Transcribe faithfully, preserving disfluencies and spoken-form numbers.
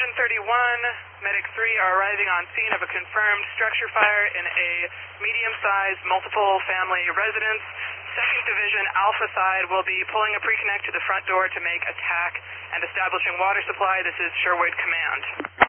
seven thirty-one, Medic three are arriving on scene of a confirmed structure fire in a medium-sized multiple family residence. Second Division Alpha side will be pulling a pre-connect to the front door to make attack and establishing water supply. This is Sherwood Command.